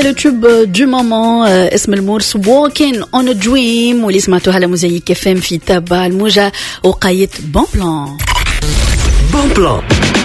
c'est le tube du moment اسم المورس Walking on a Dream واللي سمعتوها على موزايك FM في تابع الموجة وقاية بون بلان. بون بلان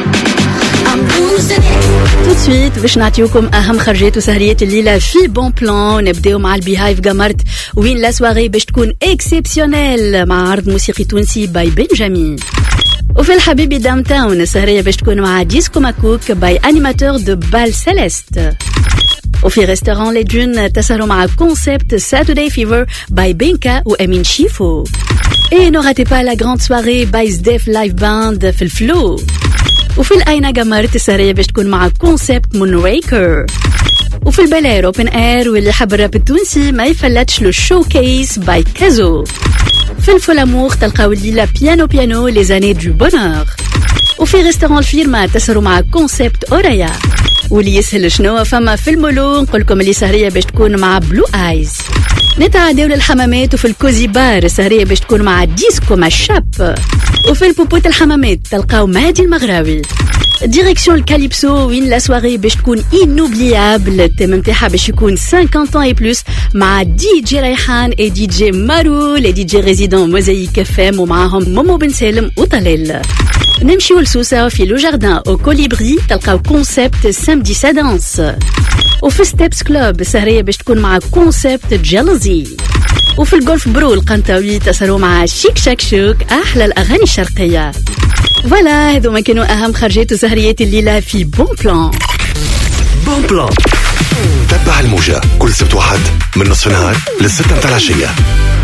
tout de suite باش نعطيوكم أهم خرجات وسهريات الليلة في بون بلان. نبداو مع البيهايف قمرت وين لا سواري باش تكون اكسبسيونيل مع عرض موسيقي تونسي باي بنجامين. وفي الحبيبي داون تاون السهرية باش تكون مع ديسكو ماكوك باي انيماتور دو بال سيليست. وفي ريستوران لي دون تسهروا مع كونسيبت ساترداي فيفر باي بينكا وامين شيفو. Et ne ratez pas la grande soirée by SDF Live Band في الفلو. وفي الأينا قمرت السهرية باش تكون مع كونسيبت مونريكر. وفي البلير اوبن اير واللي حب الراب التونسي ما يفلتش له شو كيس باي كازو. في الفولامور تلقاو الليلة بيانو لي زاني دو بونور. وفي ريستوران الفيرما تسهروا مع كونسيبت أوريا. واللي يسهل شنو فما في المولو نقولكم اللي سهرية باش تكون مع بلو ايز. نتعداو للحمامات وفي الكوزي بار السهرية باش تكون مع ديسكو ماشاب. وفي البوبوت الحمامات تلقاو مهدي المغراوي. ديريكسيون الكاليبسو وين لا سواري باش تكون انوبليابل. التيم نتاعها باش يكون 50 ans et plus مع دي جي ريحان اي دي جي مارو لي دي جي ريزيدون موزايك FM ومعاهم مومو بن سالم وطلال. نمشيو لسوسة في لو جاردان او كوليبري تلقاو كونسيبت سامدي سادانس. وفي ستيبس كلوب السهرية باش تكون مع كونسيبت جيلوزي. وفي الجولف برو القنطاوي تسهروا مع شيك شاك شوك أحلى الأغاني الشرقية. فوالا هذو ما كانوا أهم خرجات وسهريات الليلة في بون بلان. بون بلان تبع الموجة كل سبت واحد من نصف النهار للستة متاع العشية.